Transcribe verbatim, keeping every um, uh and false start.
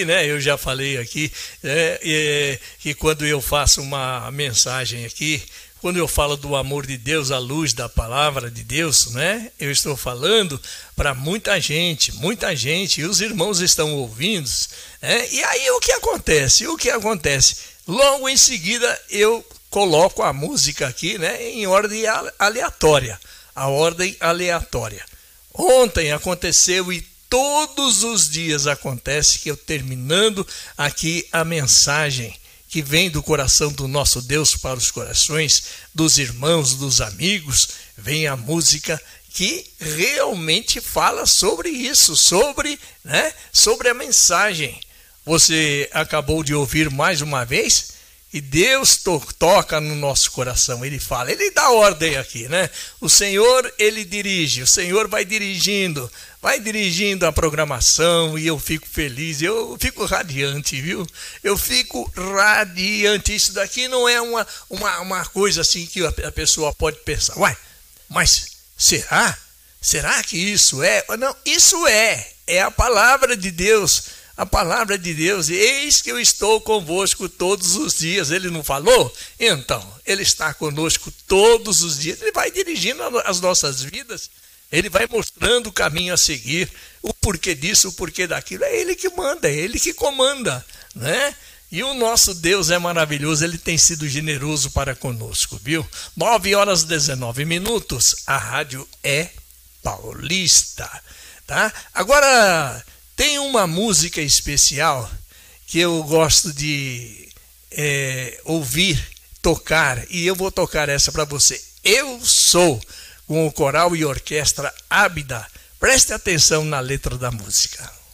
né? Eu já falei aqui, né, é, que quando eu faço uma mensagem aqui, quando eu falo do amor de Deus à luz da palavra de Deus, né? Eu estou falando para muita gente, muita gente, e os irmãos estão ouvindo, né? E aí o que acontece? O que acontece? Logo em seguida eu coloco a música aqui, né, em ordem aleatória, a ordem aleatória. Ontem aconteceu e todos os dias acontece que eu terminando aqui a mensagem que vem do coração do nosso Deus para os corações dos irmãos, dos amigos, vem a música que realmente fala sobre isso, sobre, né, sobre a mensagem. Você acabou de ouvir mais uma vez e Deus to- toca no nosso coração, ele fala, ele dá ordem aqui, né? O Senhor, ele dirige, o Senhor vai dirigindo, vai dirigindo a programação e eu fico feliz, eu fico radiante, viu? Eu fico radiante. Isso daqui não é uma, uma, uma coisa assim que a pessoa pode pensar, uai, mas será? Será que isso é? Não, isso é, é a palavra de Deus. A palavra de Deus, eis que eu estou convosco todos os dias. Ele não falou? Então, ele está conosco todos os dias. Ele vai dirigindo as nossas vidas. Ele vai mostrando o caminho a seguir. O porquê disso, o porquê daquilo. É ele que manda, é ele que comanda, né? E o nosso Deus é maravilhoso. Ele tem sido generoso para conosco, viu? nove horas e dezenove minutos. A rádio é paulista, tá? Agora... tem uma música especial que eu gosto de é, ouvir, tocar, e eu vou tocar essa para você. Eu Sou, com o coral e orquestra Ábida. Preste atenção na letra da música.